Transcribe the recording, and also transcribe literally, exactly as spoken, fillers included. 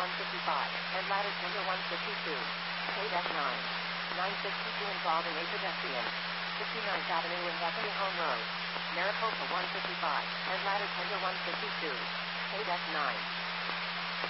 one fifty-five, and ladder tender one fifty-two. State F nine. nine sixty-two involving a pedestrian. fifty-ninth Avenue and Bethany Home Road. Maricopa one fifty-five, and ladder tender one fifty-two. State F nine.